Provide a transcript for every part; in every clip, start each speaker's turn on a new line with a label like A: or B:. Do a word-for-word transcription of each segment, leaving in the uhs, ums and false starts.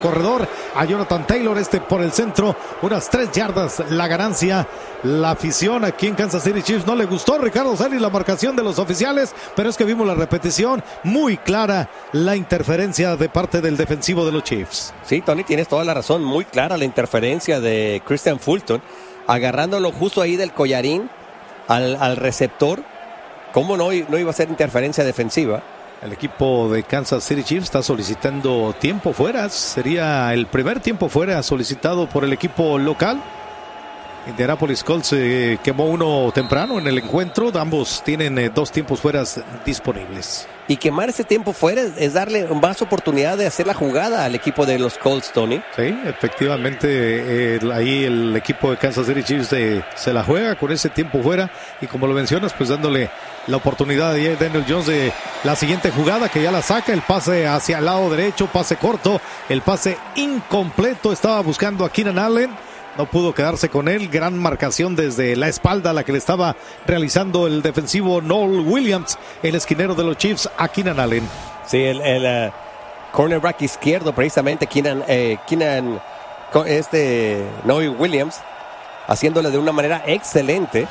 A: corredor a Jonathan Taylor, este por el centro, unas tres yardas la ganancia. La afición aquí en Kansas City Chiefs no le gustó, Ricardo Celis, la marcación de los oficiales, pero es que vimos la repetición muy clara, la interferencia de parte del defensivo de los Chiefs.
B: Sí, Tony, tienes toda la razón, muy clara la interferencia de Christian Fulton, agarrándolo justo ahí del collarín al, al receptor. ¿Cómo no, no iba a ser interferencia defensiva?
A: El equipo de Kansas City Chiefs está solicitando tiempo fuera. Sería el primer tiempo fuera solicitado por el equipo local. Indianapolis Colts eh, quemó uno temprano en el encuentro. Ambos tienen eh, dos tiempos fuera disponibles.
B: Y quemar ese tiempo fuera es darle más oportunidad de hacer la jugada al equipo de los Colts, Tony.
A: Sí, efectivamente, eh, ahí el equipo de Kansas City Chiefs eh, se la juega con ese tiempo fuera. Y como lo mencionas, pues dándole la oportunidad de Daniel Jones de la siguiente jugada, que ya la saca, el pase hacia el lado derecho, pase corto, el pase incompleto, estaba buscando a Keenan Allen, no pudo quedarse con él, gran marcación desde la espalda la que le estaba realizando el defensivo Noel Williams, el esquinero de los Chiefs, a Keenan Allen.
B: Sí, el, el uh, cornerback izquierdo precisamente, Keenan, eh, Keenan este Noel Williams, haciéndole de una manera excelente.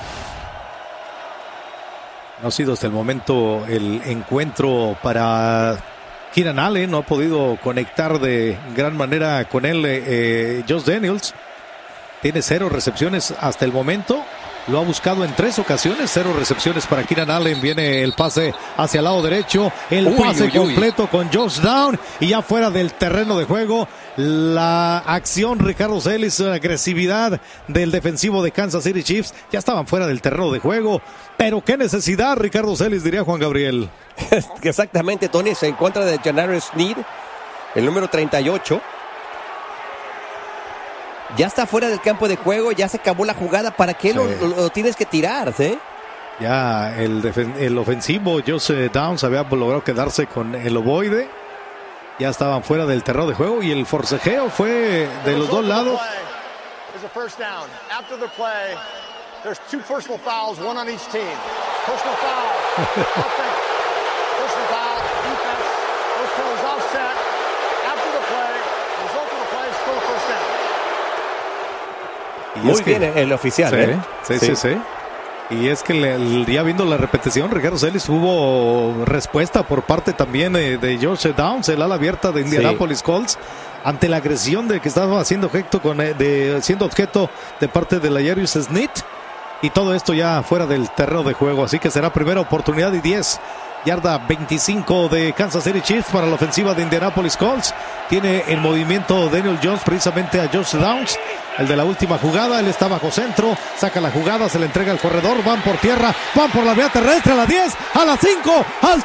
A: No ha sido hasta el momento el encuentro para Keenan Allen, no ha podido conectar de gran manera con él eh, Josh Daniels. Tiene cero recepciones hasta el momento, lo ha buscado en tres ocasiones, cero recepciones para Keenan Allen. Viene el pase hacia el lado derecho, el uy, pase uy, completo uy. con Josh Down y ya fuera del terreno de juego. La acción, Ricardo Celis, la agresividad del defensivo de Kansas City Chiefs, ya estaban fuera del terreno de juego, pero qué necesidad, Ricardo Celis, diría Juan Gabriel.
B: Exactamente, Tony, se encuentra de Janarius Sneed, el número treinta y ocho. Ya está fuera del campo de juego, ya se acabó la jugada. ¿Para qué sí. lo, lo, lo tienes que tirar? ¿sí?
A: Ya el, defen- el ofensivo Josh Downs había logrado quedarse con el ovoide. Ya estaban fuera del terreno de juego y el forcejeo fue de los dos lados.
B: Y Muy es que, bien el oficial,
A: sí,
B: ¿eh?
A: Sí, sí, sí, sí. Y es que le, ya viendo la repetición, Ricardo Celis, hubo respuesta por parte también de, de Josh Downs, el ala abierta de Indianapolis sí. Colts, ante la agresión de que estaba haciendo objeto con, de, siendo objeto de parte de la Janarius Sneed. Y todo esto ya fuera del terreno de juego. Así que será primera oportunidad y diez. Yarda veinticinco de Kansas City Chiefs para la ofensiva de Indianapolis Colts. Tiene en movimiento Daniel Jones precisamente a Josh Downs, el de la última jugada. Él está bajo centro, saca la jugada, se le entrega al corredor, van por tierra, van por la vía terrestre a la diez, a la cinco, al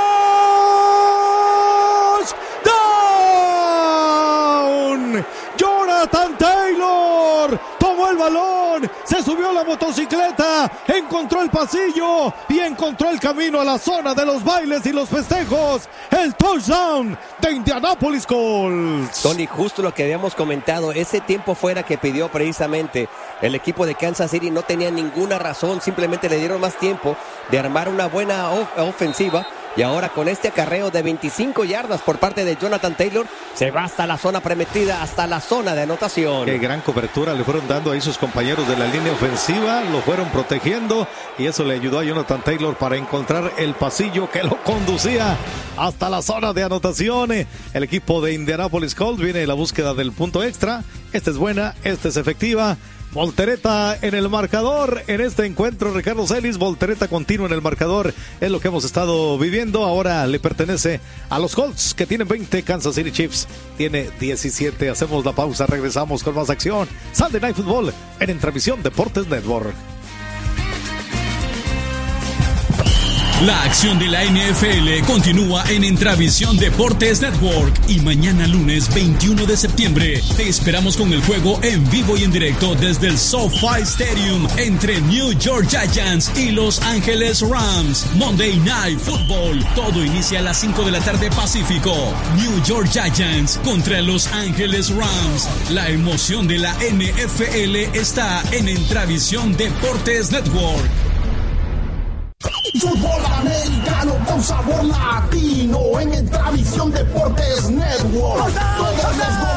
A: touchdown. Jonathan Taylor tomó el balón, se subió a la motocicleta, encontró el pasillo y encontró el camino a la zona de los bailes y los festejos. El touchdown de Indianapolis Colts.
B: Tony, justo lo que habíamos comentado, ese tiempo fuera que pidió precisamente el equipo de Kansas City no tenía ninguna razón, simplemente le dieron más tiempo de armar una buena of- ofensiva. Y ahora con este acarreo de veinticinco yardas por parte de Jonathan Taylor, se va hasta la zona prometida, hasta la zona de anotación.
A: Qué gran cobertura le fueron dando ahí sus compañeros de la línea ofensiva, lo fueron protegiendo y eso le ayudó a Jonathan Taylor para encontrar el pasillo que lo conducía hasta la zona de anotación. El equipo de Indianapolis Colts viene la búsqueda del punto extra. Esta es buena, esta es efectiva. Voltereta en el marcador en este encuentro, Ricardo Celis, voltereta continua en el marcador, es lo que hemos estado viviendo. Ahora le pertenece a los Colts, que tienen veinte, Kansas City Chiefs tiene diecisiete. Hacemos la pausa, regresamos con más acción. Sunday Night Football en Entrevisión Deportes Network.
C: La acción de la N F L continúa en Entravisión Deportes Network y mañana lunes veintiuno de septiembre te esperamos con el juego en vivo y en directo desde el SoFi Stadium entre New York Giants y Los Ángeles Rams. Monday Night Football, todo inicia a las cinco de la tarde Pacífico. New York Giants contra Los Ángeles Rams. La emoción de la N F L está en Entravisión Deportes Network.
D: Fútbol americano. un sabor latino en Entravisión Deportes Network. Todos los